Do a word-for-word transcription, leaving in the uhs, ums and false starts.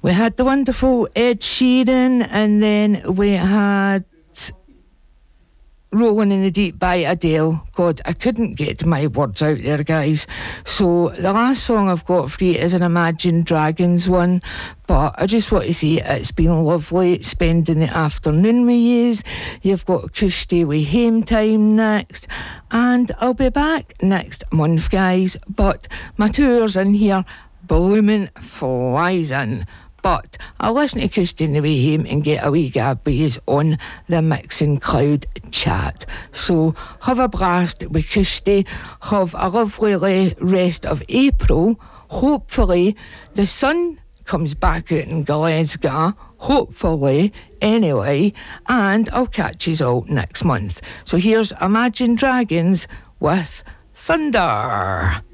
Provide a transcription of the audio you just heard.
We had the wonderful Ed Sheeran, and then we had Rolling in the Deep by Adele. God, I couldn't get my words out there, guys. So the last song I've got for you is an Imagine Dragons one, but I just want to say it's been lovely spending the afternoon with yous. You've got Kirsty with Hame Time next, and I'll be back next month, guys, but my tour's in here blooming flies in. But I'll listen to Kirsty on the way home and get a wee gab with yous on the Mixing Cloud chat. So have a blast with Kirsty. Have a lovely rest of April. Hopefully the sun comes back out in Glasgow. Hopefully, anyway. And I'll catch yous all next month. So here's Imagine Dragons with Thunder.